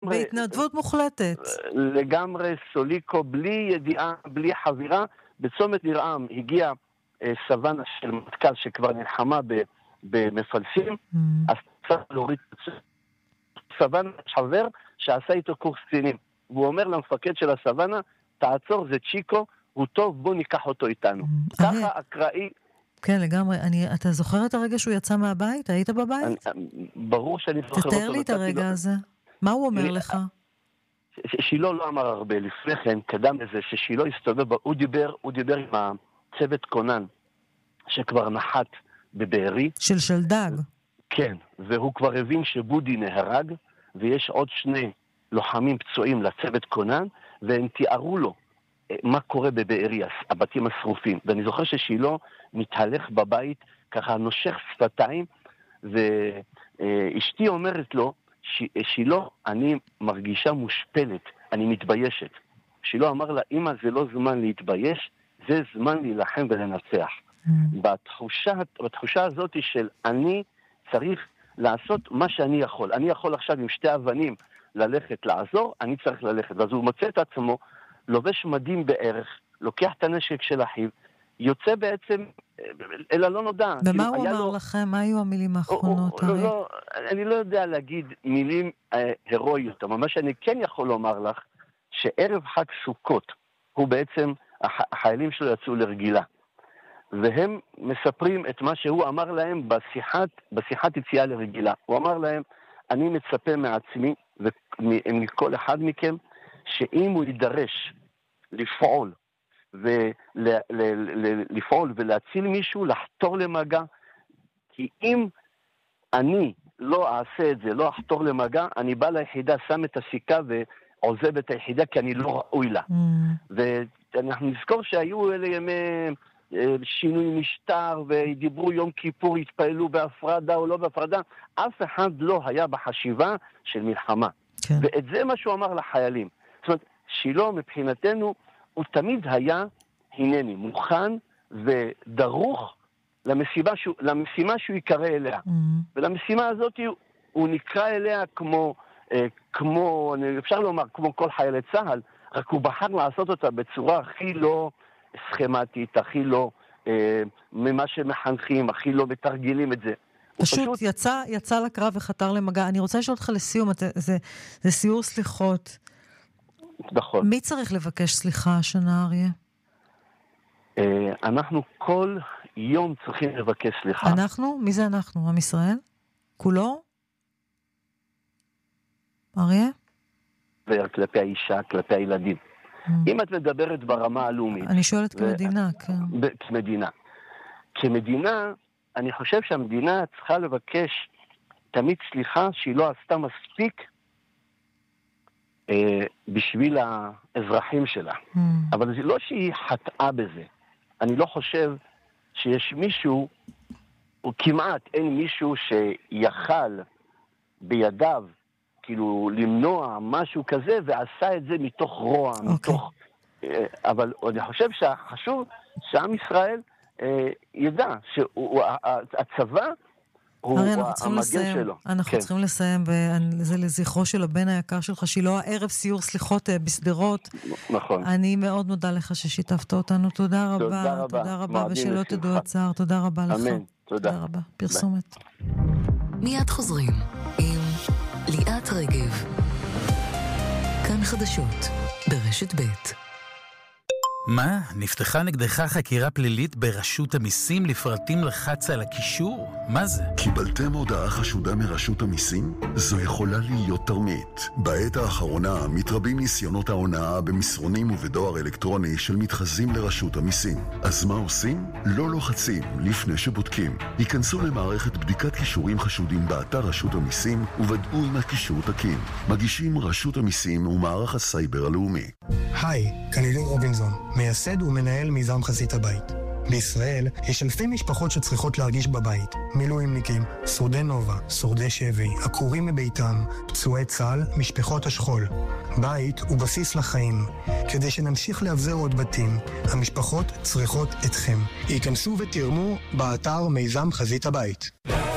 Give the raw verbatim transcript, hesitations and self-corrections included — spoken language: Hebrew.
בהתנדבות מוחלטת. לגמרי סוליקו, בלי ידיעה, בלי חבירה. בצומת נרעם הגיע אה, סוואנה של מטכ"ל שכבר נלחמה במפלסים, mm. אז צריך להוריד סוואנה חבר שעשה איתו קורס קצינים. והוא אומר למפקד של הסוואנה, תעצור, זה צ'יקו, הוא טוב, בוא ניקח אותו איתנו. Mm. ככה אני... אקראי... כן, לגמרי. אני, אתה זוכר את הרגע שהוא יצא מהבית? היית בבית? אני, ברור שאני זוכר אותו. תתאר לי את הרגע לא... הזה. מה הוא אומר לך? שילה לא אמר הרבה. לפני כן, קדם לזה, ששילה הסתובב, הוא דיבר, הוא דיבר עם הצוות קונן, שכבר נחת בבארי. של שלדג. כן, והוא כבר הבין שבודי נהרג, ויש עוד שני לוחמים פצועים לצוות קונן, והם תיארו לו מה קורה בבארי, הבתים השרופים. ואני זוכר ששילה מתהלך בבית, ככה נושך שפתיים, ואשתי אומרת לו, שילה, אני מרגישה מושפלת, אני מתביישת. שילה אמר לה, אמא, זה לא זמן להתבייש, זה זמן להילחם ולנצח. Mm. בתחושה, בתחושה הזאת של אני צריך לעשות מה שאני יכול. אני יכול עכשיו עם שתי אבנים ללכת לעזור, אני צריך ללכת. ואז הוא מוצא את עצמו, לובש מדים בערך, לוקח את הנשק של אחיו, יוצא בעצם, אלא לא נודע. ומה הוא אמר לו... לכם? מה היו המילים האחרונות? לא, לא, אני לא יודע להגיד מילים אה, הרואיות, אבל מה שאני כן יכול לומר לך, שערב חג סוכות, הוא בעצם, הח, החיילים שלו יצאו לרגילה. והם מספרים את מה שהוא אמר להם בשיחת, בשיחת יציאה לרגילה. הוא אמר להם, אני מצפה מעצמי, ומכל אחד מכם, שאם הוא יידרש לפעול, ולפעול ולהציל מישהו, לחתור למגע, כי אם אני לא אעשה את זה, לא אחתור למגע, אני בא ליחידה, שם את הסיכה ועוזב את היחידה, כי אני לא ראוי לה. Mm. ואנחנו נזכור שהיו אלה ימי שינוי משטר, ודיברו יום כיפור, התפעלו בהפרדה או לא בהפרדה, אף אחד לא היה בחשיבה של מלחמה. כן. ואת זה מה שהוא אמר לחיילים. זאת אומרת, שילה מבחינתנו, הוא תמיד היה, הנני, מוכן ודרוך למשימה שהוא, למשימה שהוא יקרא אליה. Mm-hmm. ולמשימה הזאת הוא, הוא נקרא אליה כמו, אה, כמו, אפשר לומר, כמו כל חיילי צהל, רק הוא בחר לעשות אותה בצורה הכי לא סכמטית, הכי לא אה, ממה שמחנכים, הכי לא מתרגילים את זה. פשוט, פשוט... יצא, יצא לקרב וחתר למגע. אני רוצה לשאול אותך לסיום, זה, זה, זה סיור סליחות. נכון. מי צריך לבקש סליחה השנה, אריה? אנחנו כל יום צריכים לבקש סליחה. אנחנו? מי זה אנחנו? עם ישראל? כולו? אריה? כלפי האישה, כלפי הילדים. אם את מדברת ברמה הלאומית... אני שואלת כמדינה, כן. כמדינה. כמדינה, אני חושב שהמדינה צריכה לבקש תמיד סליחה שהיא לא עשתה מספיק בשביל האזרחים שלה. Mm. אבל זה לא שהיא חטאה בזה. אני לא חושב שיש מישהו, או כמעט אין מישהו שיכל בידיו, כאילו למנוע משהו כזה, ועשה את זה מתוך רוע, okay. מתוך... אבל אני חושב שהחשוב שעם ישראל ידע שהצבא, הרי אנחנו צריכים לסיים, אנחנו כן. צריכים לסיים, וזה לזכרו של הבן היקר שלך, שילה, הערב סיור סליחות בסדרות. נכון. אני מאוד מודה לך ששיתפת אותנו, תודה רבה. תודה רבה. תודה רבה, ושלא תדעו הצער, תודה רבה לך. אמן, תודה. תודה רבה, פרסומת. מיד חוזרים עם ליאת רגב. כאן חדשות, ברשת ב'. מה? נפתחה נגדך חקירה פלילית ברשות המיסים לפרטים לחץ על הקישור? מה זה? קיבלתם הודעה חשודה מרשות המיסים? זו יכולה להיות תרמית. בעת האחרונה מתרבים ניסיונות ההונאה במסרונים ובדואר אלקטרוני של מתחזים לרשות המיסים. אז מה עושים? לא לוחצים לפני שבודקים. היכנסו למערכת בדיקת קישורים חשודים באתר רשות המיסים וודאו אם הקישור תקין. מגישים רשות המיסים ומערך הסייבר הלאומי. היי, כאן אילי רובינזון, מייסד ומנהל מיזם חזית הבית. בישראל יש אלפי משפחות שצריכות להרגיש בבית. מילואימניקים, שורדי נובה, שורדי שבי, עקורים מביתם, פצועי צה"ל, משפחות השכול. בית הוא בסיס לחיים. כדי שנמשיך להבזר עוד בתים, המשפחות צריכות אתכם. היכנסו ותרמו באתר מיזם חזית הבית.